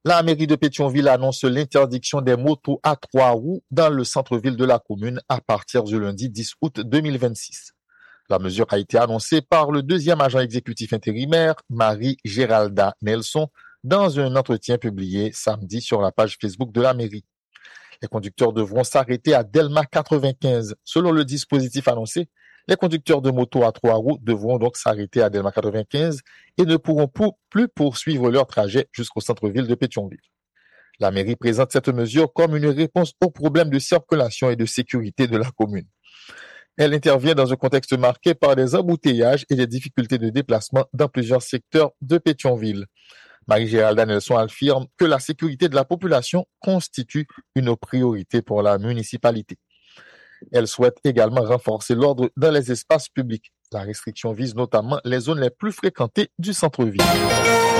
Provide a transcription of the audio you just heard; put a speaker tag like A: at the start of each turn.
A: La mairie de Pétionville annonce l'interdiction des motos à 3 roues dans le centre-ville de la commune à partir du lundi 10 août 2026. La mesure a été annoncée par le deuxième agent exécutif intérimaire, Marie-Géralda Nelson, dans un entretien publié samedi sur la page Facebook de la mairie. Les conducteurs devront s'arrêter à Delma 95. Selon le dispositif annoncé, les conducteurs de motos à 3 roues devront donc s'arrêter à Delma 95 et ne pourront plus poursuivre leur trajet jusqu'au centre-ville de Pétionville. La mairie présente cette mesure comme une réponse aux problèmes de circulation et de sécurité de la commune. Elle intervient dans un contexte marqué par des embouteillages et des difficultés de déplacement dans plusieurs secteurs de Pétionville. Marie-Géralda Nelson affirme que la sécurité de la population constitue une priorité pour la municipalité. Elle souhaite également renforcer l'ordre dans les espaces publics. La restriction vise notamment les zones les plus fréquentées du centre-ville.